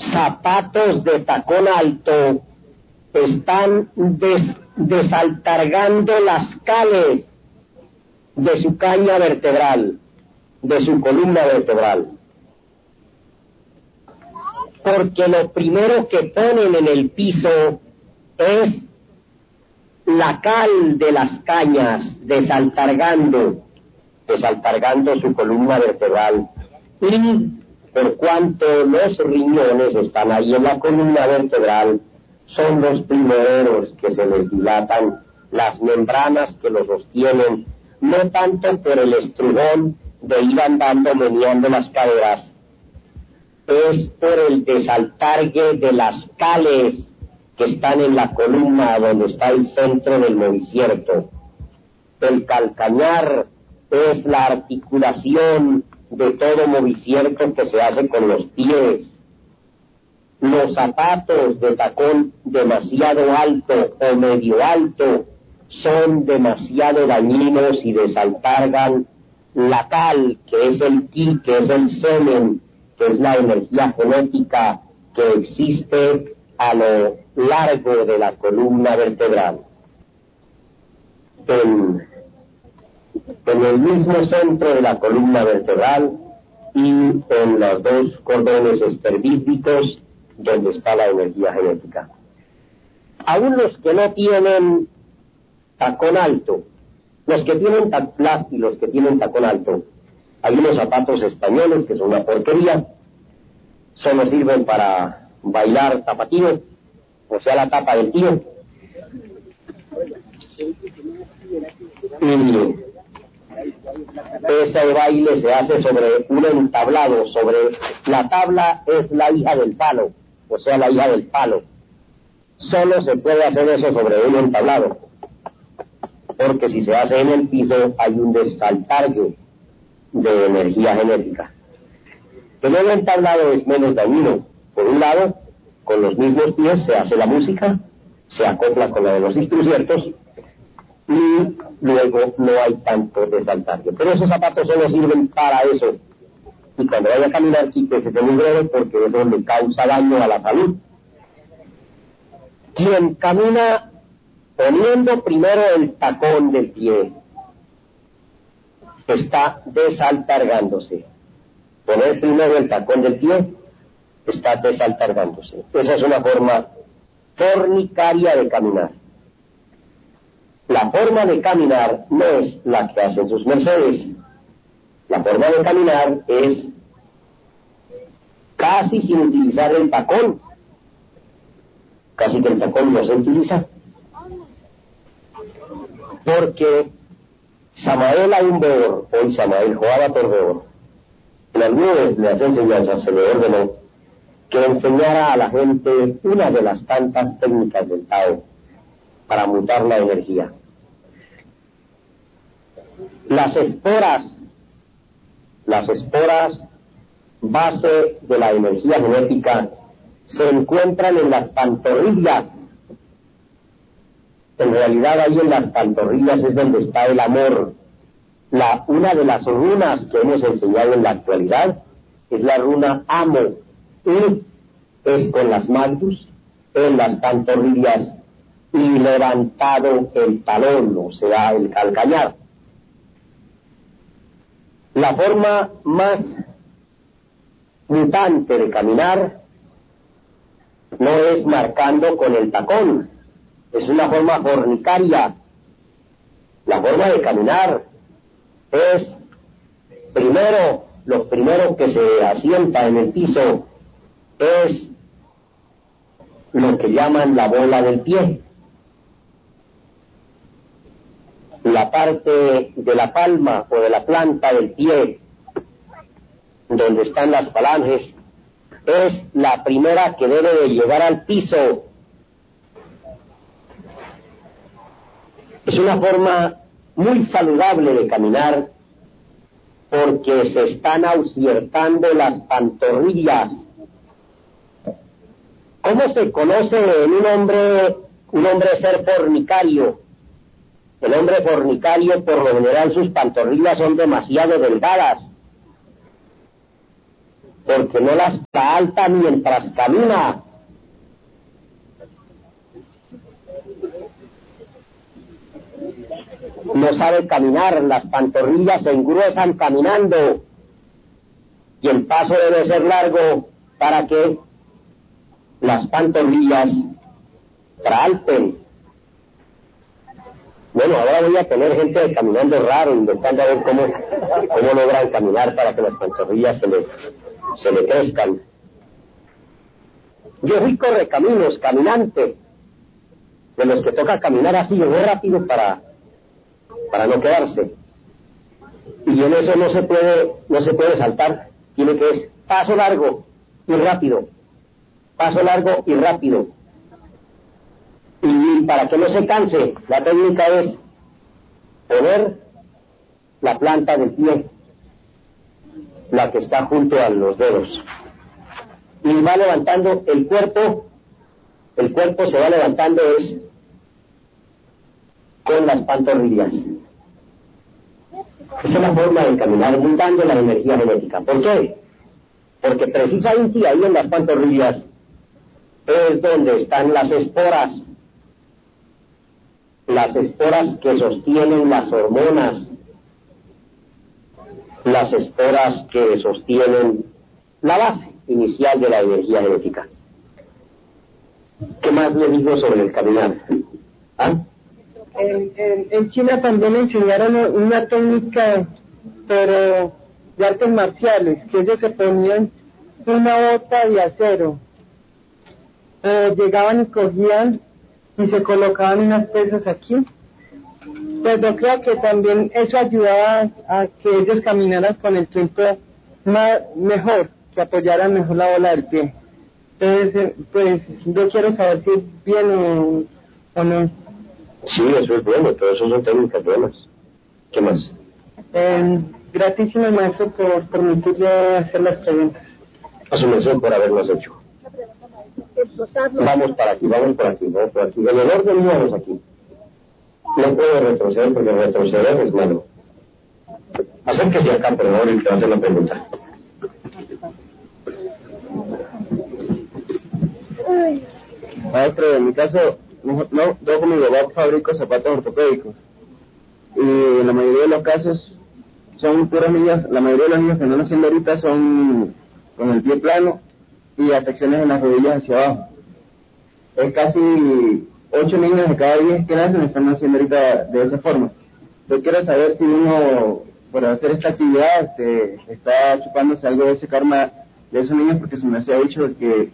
zapatos de tacón alto están desaltargando las cales de su caña vertebral, de su columna vertebral. Porque lo primero que ponen en el piso es la cal de las cañas, desaltargando su columna vertebral. Y por cuanto los riñones están ahí en la columna vertebral, son los primeros que se les dilatan las membranas que los sostienen, no tanto por el estrujón de ir andando meneando las caderas, es por el desaltargue de las cales que están en la columna donde está el centro del movicierto. El calcañar es la articulación de todo movicierto que se hace con los pies. Los zapatos de tacón demasiado alto o medio alto son demasiado dañinos y desaltargan la cal, que es el ki, que es el semen, que es la energía genética que existe a lo largo de la columna vertebral. En el mismo centro de la columna vertebral y en los dos cordones espervíticos donde está la energía genética. Aún los que no tienen tacón alto, los que tienen taclas y los que tienen tacón alto, hay unos zapatos españoles que son una porquería, solo sirven para bailar tapatío, o sea la tapa del tío. Y ese baile se hace sobre un entablado, sobre la tabla es la hija del palo, o sea la hija del palo. Solo se puede hacer eso sobre un entablado, porque si se hace en el piso hay un desaltargue de energía genética. En el entablado es menos dañino. Por un lado, con los mismos pies se hace la música, se acopla con la de los instruciertos y luego no hay tanto desaltargue. Pero esos zapatos solo sirven para eso. Y cuando vaya a caminar, quítese ese mugrero porque eso le causa daño a la salud. Quien camina poniendo primero el tacón del pie está desaltargándose. Poner primero el tacón del pie está desaltargándose. Esa es una forma fornicaria de caminar. La forma de caminar no es la que hacen sus mercedes. La forma de caminar es casi sin utilizar el tacón. Casi que el tacón no se utiliza. Porque Samael Aumbeor, hoy Samael Joaba Torbeor, en algunas de las enseñanzas se le ordenó que enseñara a la gente una de las tantas técnicas del Tao para mutar la energía. Las esporas, base de la energía genética, se encuentran en las pantorrillas. En realidad ahí en las pantorrillas es donde está el amor. Una de las runas que hemos enseñado en la actualidad es la runa Amo, y es con las manos en las pantorrillas y levantado el talón, o sea, el calcañar. La forma más mutante de caminar no es marcando con el tacón, es una forma fornicaria. La forma de caminar es lo primero que se asienta en el piso es lo que llaman la bola del pie. La parte de la palma o de la planta del pie, donde están las falanges, es la primera que debe de llegar al piso. Es una forma muy saludable de caminar porque se están ausiertando las pantorrillas. ¿Cómo se conoce en un hombre ser fornicario? El hombre fornicario, por lo general, sus pantorrillas son demasiado delgadas. porque no las da alta mientras camina. No sabe caminar, las pantorrillas se engruesan caminando y el paso debe ser largo para que las pantorrillas tralten. Bueno, ahora voy a tener gente caminando raro, intentando ver cómo logran caminar para que las pantorrillas se le crezcan. Yo fui correcaminos, caminante, de los que toca caminar así muy rápido para no quedarse. Y en eso no se puede saltar, tiene que es paso largo y rápido, paso largo y rápido. Y para que no se canse, la técnica es poner la planta del pie, la que está junto a los dedos, y va levantando el cuerpo se va levantando es con las pantorrillas. Esa es la forma de caminar, mutando la energía genética. ¿Por qué? Porque precisamente ahí en las pantorrillas es donde están las esporas que sostienen las hormonas, las esporas que sostienen la base inicial de la energía genética. ¿Qué más le digo sobre el caminar? ¿Ah? En China también enseñaron una técnica, pero de artes marciales, que ellos se ponían una bota de acero, llegaban y cogían y se colocaban unas pesas aquí. Pues yo creo que también eso ayudaba a que ellos caminaran con el tiempo mejor, que apoyaran mejor la bola del pie. Entonces, pues yo quiero saber si es bien o no. Sí, eso es bueno, todo eso son técnicas buenas. ¿Qué más? Gratísimo, maestro, por permitirle hacer las preguntas. A su merced por haberlas hecho. Vamos por aquí. En el orden vamos aquí. No puedo retroceder porque retroceder es malo. Acérquese acá, por favor, y te va a hacer la pregunta. Maestro, en mi caso, yo con mi papá fabrico zapatos ortopédicos. Y en la mayoría de los casos son puras niñas, la mayoría de los niños que están naciendo ahorita son con el pie plano y afecciones en las rodillas hacia abajo. Es casi 8 niños de cada 10 que nacen están naciendo ahorita de esa forma. Yo quiero saber si uno, por hacer esta actividad, está chupándose algo de ese karma de esos niños, porque se me ha dicho que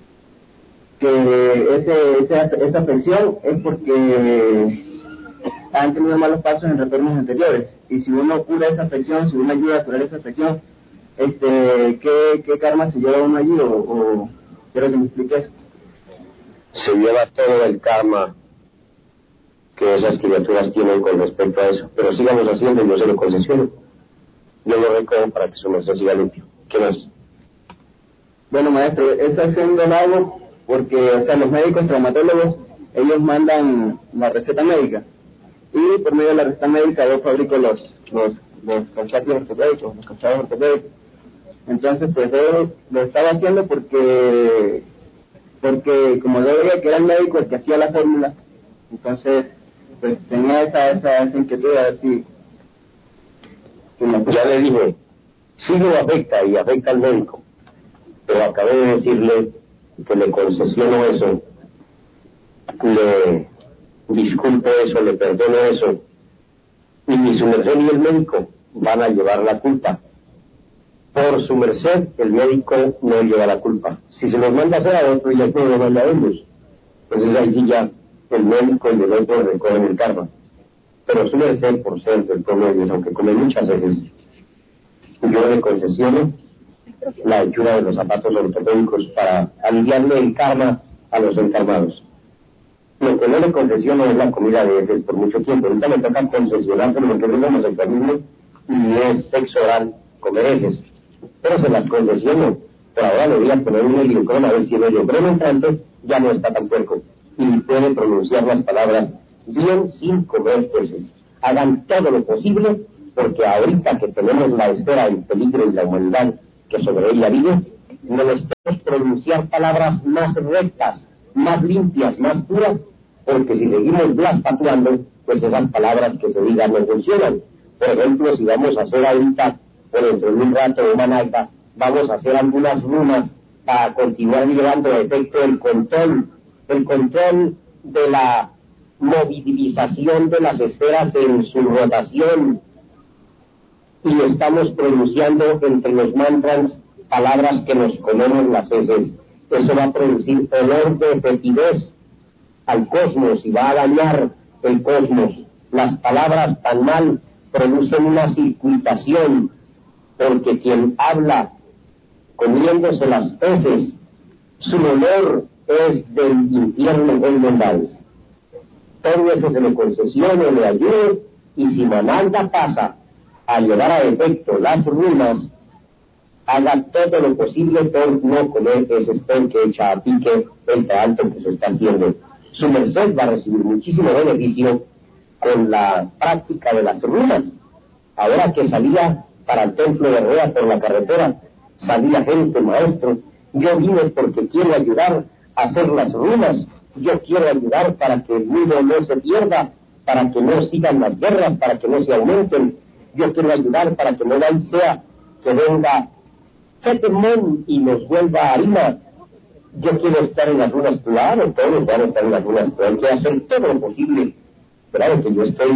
esa afección es porque han tenido malos pasos en retornos anteriores, y si uno cura esa afección, si uno ayuda a curar esa afección, ¿qué karma se lleva uno allí? O quiero que me expliques. Se lleva todo el karma que esas criaturas tienen con respecto a eso, pero sigamos haciendo y yo se lo concesiono. Yo lo recojo para que su merced siga limpio. ¿Qué más? Bueno, maestro, esa acción yo la hago porque, los médicos traumatólogos, ellos mandan la receta médica, y por medio de la receta médica yo fabrico los calzados ortopédicos. Entonces, pues yo lo estaba haciendo porque como yo veía que era el médico el que hacía la fórmula, entonces pues tenía esa inquietud a ver si ya le dije, sí lo afecta y afecta al médico, pero acabé de decirle que le concesiono eso, le disculpo eso, le perdono eso, y ni su merced ni el médico van a llevar la culpa. Por su merced, el médico no lleva la culpa. Si se los manda a hacer a otro, ya no lo manda a ellos. Entonces ahí sí ya el médico y el otro recogen el karma. Pero su merced, por ser del pueblo de Dios, aunque come muchas veces, yo le concesiono la hechura de los zapatos ortopédicos para aliviarle el karma a los encarnados. Lo que no le concesiono es la comida de heces por mucho tiempo. Ahorita me toca concesionárselo porque es un homosexualismo y es sexo oral comer heces. Pero se las concesiono. Por ahora le voy a poner un heliocrón a ver si el heliocrón entrante ya no está tan puerco y puede pronunciar las palabras bien sin comer heces. Hagan todo lo posible, porque ahorita que tenemos la esfera en peligro y la humanidad que sobre ella vive, menestemos pronunciar palabras más rectas, más limpias, más puras, porque si seguimos blasfatuando, pues esas palabras que se digan no funcionan. Por ejemplo, si vamos a hacer ahorita, por dentro de un rato de Managua, vamos a hacer algunas runas para continuar llevando a efecto el control de la movilización de las esferas en su rotación, y estamos pronunciando entre los mantras palabras que nos comemos las heces. Eso va a producir olor de fetidez al cosmos y va a dañar el cosmos. Las palabras tan mal producen una circulación, porque quien habla comiéndose las heces, su olor es del infierno en bondades. Todo eso se le concesione, le ayude, y si Managua pasa a llevar a efecto las runas, haga todo lo posible por no comer ese spell que echa a pique el alto que se está haciendo. Su merced va a recibir muchísimo beneficio con la práctica de las runas. Ahora que salía para el templo de Rea por la carretera, salía gente, maestro, yo vine porque quiero ayudar a hacer las runas, yo quiero ayudar para que el mundo no se pierda, para que no sigan las guerras, para que no se aumenten, yo quiero ayudar para que no sea que venga Ketemón y nos vuelva harina. Yo quiero estar en las runas, claro, todos van a estar en las runas, pero hay que hacer todo lo posible. Claro que yo estoy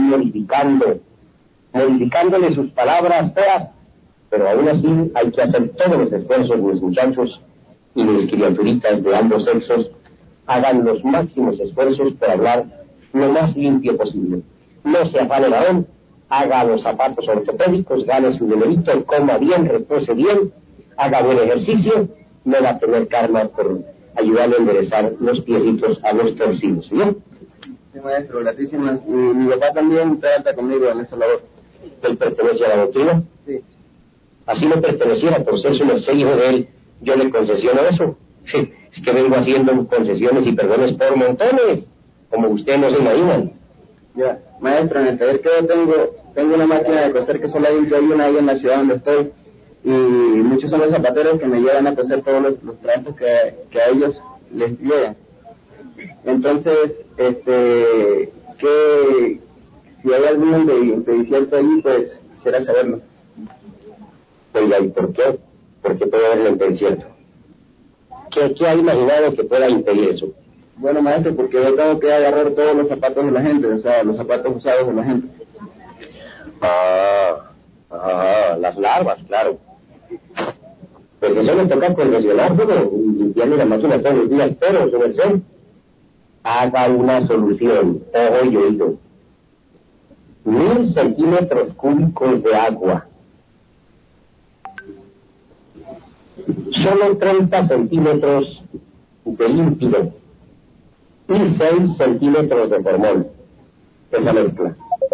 modificándole sus palabras feas, pero aún así hay que hacer todos los esfuerzos. Mis muchachos y mis criaturitas de ambos sexos hagan los máximos esfuerzos por hablar lo más limpio posible. No se afane varón, haga los zapatos ortopédicos, gane su dinerito, coma bien, repose bien, haga buen ejercicio, no va a tener karma por ayudarle a enderezar los piecitos a los torcidos, ¿sí? Sí, maestro, gratísimas. Y mi papá también trata conmigo en esa labor. ¿Él pertenece a la doctrina? Sí. Así no perteneciera, por ser su merced hijo de él, yo le concesiono eso. Sí, es que vengo haciendo concesiones y perdones por montones, como ustedes no se imaginan. Ya, maestro, en el taller que yo tengo una máquina de coser que solo hay una ahí en la ciudad donde estoy, y muchos son los zapateros que me llevan a coser todos los trabajos que a ellos les llegan. Entonces, que si hay algún impedimento ahí, pues quisiera saberlo. Oiga, ¿y por qué? ¿Por qué puede haber el impedimento? ¿Qué ha imaginado que pueda impedir eso? Bueno, maestro, porque yo tengo que agarrar todos los zapatos de la gente, o sea, los zapatos usados de la gente. Las larvas, claro. Pues eso me toca concesionárselo y limpiarle la máquina todos los días, pero, su merced, haga una solución, ojo y oído. 1000 centímetros cúbicos de agua. Solo 30 centímetros de líquido y 6 centímetros de formol. Esa mezcla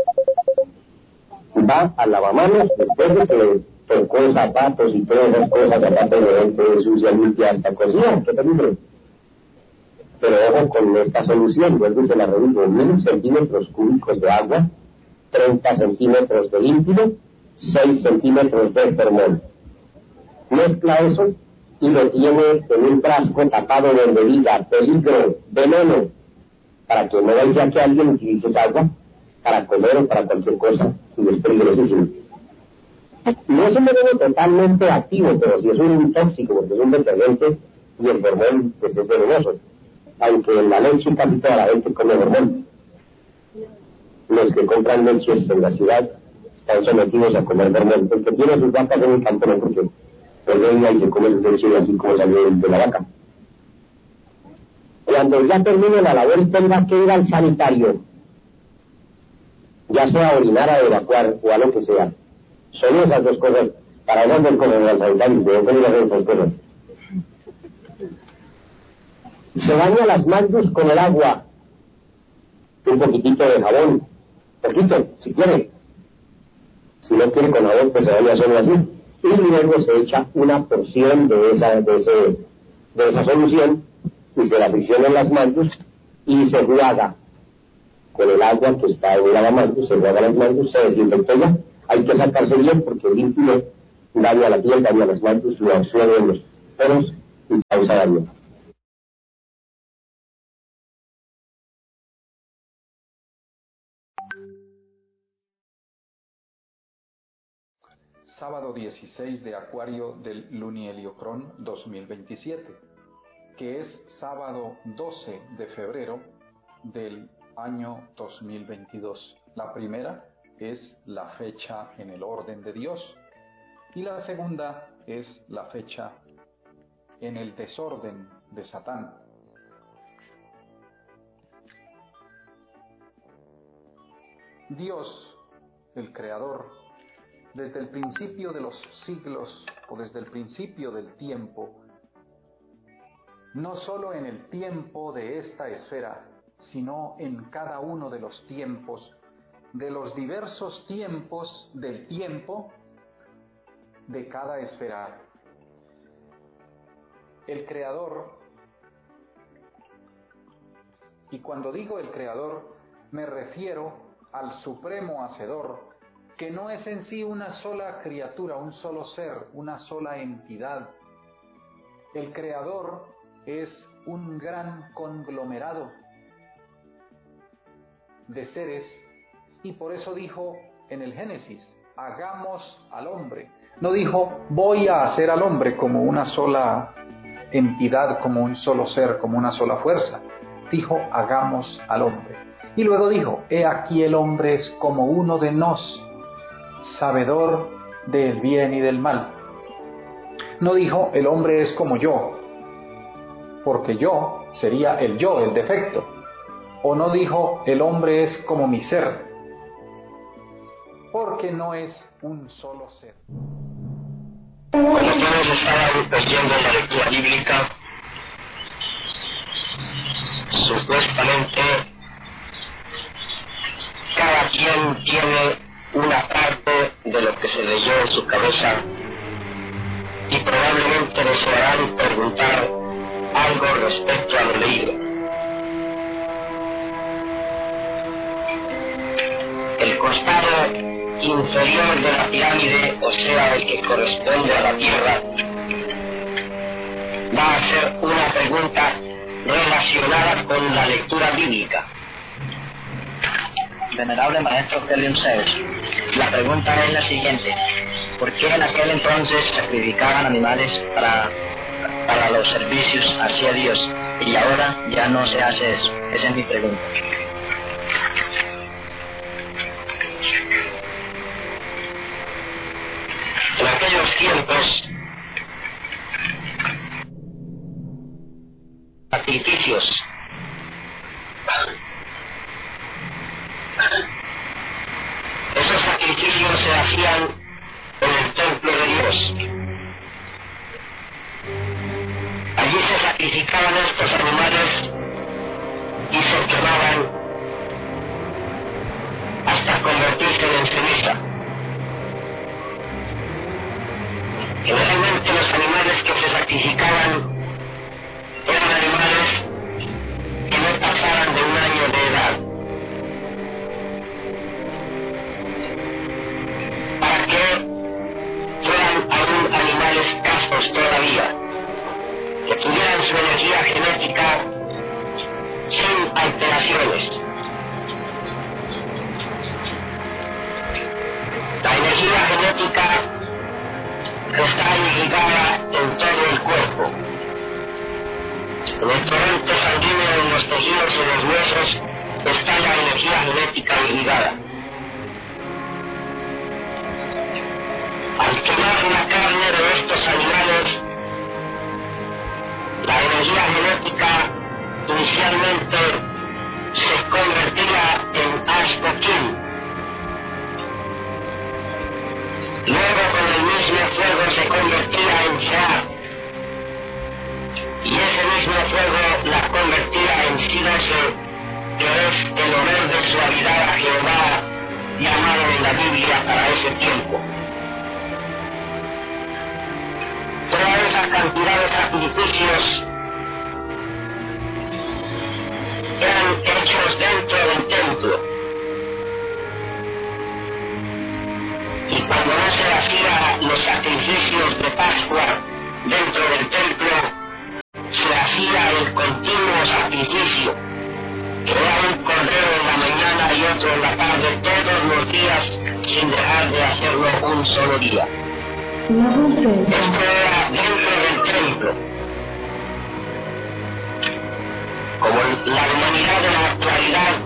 va al lavamanos después de que le tocó zapatos y todas esas cosas, zapatos de gente sucia, limpia, hasta cocina, qué peligro. Pero ojo con esta solución, vuelvo y se la redigo: 1000 centímetros cúbicos de agua, 30 centímetros de líquido, 6 centímetros de formol. Mezcla eso y lo tiene en un frasco tapado donde diga peligro, veneno, para que no vaya a que alguien utilice esa agua para comer o para cualquier cosa, y es peligrosísimo. No es un veneno totalmente activo, pero sí es un tóxico, porque es un detergente, y el hormón pues es venenoso, aunque en la leche casi toda la gente come hormón. Los que compran leches en la ciudad están sometidos a comer hormón. El que tiene sus vacas en el campo no, porque venga y se come su leche así como salió de la vaca. Cuando ya termine la labor y tenga que ir al sanitario, ya sea a orinar, a evacuar o a lo que sea, son esas dos cosas. Para eso no comer al sanitario, deben ir a hacer esas cosas. Se baña las manos con el agua, un poquitito de jabón, poquito, si quiere. Si no quiere con jabón, pues se baña solo así. Y luego se echa una porción de esa solución y se la fricciona en las manos y se juega con el agua que está en el lavamanos, se juega las manos, se desinfecta ya. Hay que sacarse bien porque el líquido daño a la piel, daño a los labios, su absorbe en los poros y causa daño. Sábado 16 de Acuario del Lunieliocrón 2027, que es sábado 12 de febrero del año 2022. La primera es la fecha en el orden de Dios y la segunda es la fecha en el desorden de Satán. Dios, el Creador, desde el principio de los siglos o desde el principio del tiempo, no solo en el tiempo de esta esfera, sino en cada uno de los tiempos, de los diversos tiempos del tiempo de cada esfera. El Creador, y cuando digo el Creador, me refiero al Supremo Hacedor, que no es en sí una sola criatura, un solo ser, una sola entidad. El Creador es un gran conglomerado de seres, y por eso dijo en el Génesis, hagamos al hombre. No dijo, voy a hacer al hombre como una sola entidad, como un solo ser, como una sola fuerza. Dijo, hagamos al hombre. Y luego dijo, he aquí el hombre es como uno de nos, sabedor del bien y del mal. No dijo, el hombre es como yo, porque yo sería el yo, el defecto. O no dijo, el hombre es como mi ser, porque no es un solo ser. Como todos estaban leyendo la lectura bíblica, supuestamente cada quien tiene una parte de lo que se leyó en su cabeza y probablemente desearán preguntar algo respecto a lo leído. El costado inferior de la pirámide, o sea, el que corresponde a la Tierra, va a ser una pregunta relacionada con la lectura bíblica. Venerable Maestro Helium Zeus, la pregunta es la siguiente: ¿por qué en aquel entonces sacrificaban animales para los servicios hacia Dios y ahora ya no se hace eso? Esa es mi pregunta. En aquellos tiempos, sacrificios esos sacrificios se hacían en el templo de Dios. Allí se sacrificaban estos animales y se quemaban hasta convertirse en ceniza. Generalmente los animales que se sacrificaban eran animales que no pasaban de un año de edad, para que fueran aún animales castos todavía, que tuvieran su energía genética sin alteraciones. La energía genética está irrigada en todo el cuerpo. En el torrente sanguíneo, en los tejidos y en los huesos, está la energía genética irrigada. Al quemar la carne de estos animales, la energía genética inicialmente se convertía en Ashkokin. Luego con el mismo fuego se convertía en Shah, y ese mismo fuego la convertía en Silose, que es el olor de suavidad a Jehová llamado en la Biblia para ese tiempo. Toda esa cantidad de sacrificios eran hechos dentro del templo. Y cuando no se hacía lo los sacrificios de Pascua dentro del templo se hacía el continuo sacrificio, que era un cordero en la mañana y otro en la tarde, todos los días, sin dejar de hacerlo un solo día. Esto era dentro del templo. Como la humanidad de la actualidad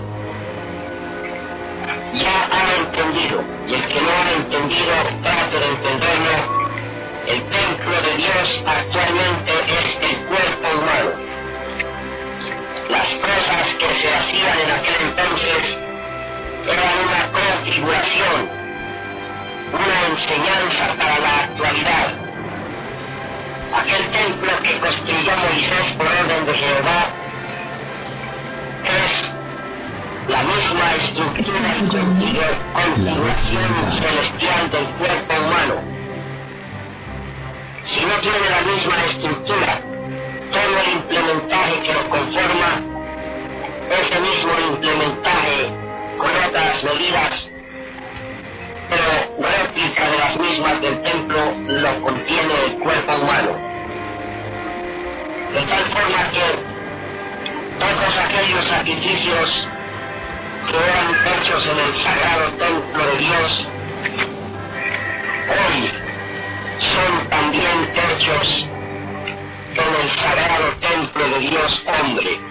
ya ha entendido, y el que no ha entendido trate de entenderlo, el templo de Dios actualmente es el cuerpo humano. Las cosas que se hacían en aquel entonces eran una configuración, una enseñanza para la actualidad. Aquel templo que construyó Moisés por orden de Jehová es la misma estructura y configuración celestial del cuerpo humano. Si no tiene la misma estructura, todo el implementaje que lo conforma, ese mismo implementaje con otras medidas, pero réplica de las mismas del templo, lo contiene el cuerpo humano. De tal forma que todos aquellos sacrificios que eran hechos en el sagrado templo de Dios, hoy son también hechos en el sagrado templo de Dios hombre.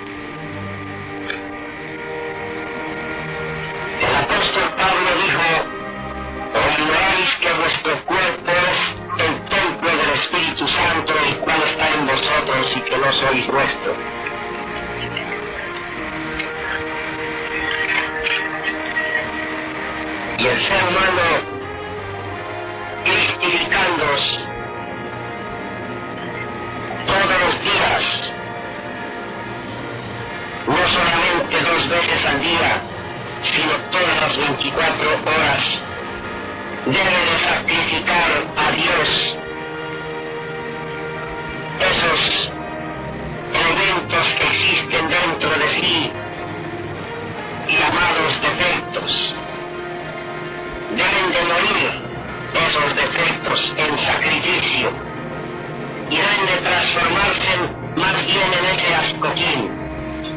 El apóstol Pablo dijo: ¿o ignoráis que vuestro cuerpo es el templo del Espíritu Santo, el cual está en vosotros y que no sois vuestro? Y el ser humano, cristificándose todos los días, no solamente 2 veces al día, sino todas las 24 horas, debe de sacrificar a Dios esos elementos que existen dentro de sí, llamados defectos. Deben de morir esos defectos en sacrificio y deben de transformarse más bien en ese ascoquín,